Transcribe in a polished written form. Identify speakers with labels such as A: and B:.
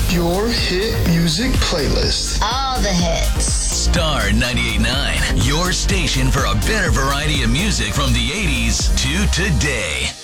A: Your hit music playlist.
B: All the hits.
C: Star 98.9, your station for a better variety of music from the 80s to today.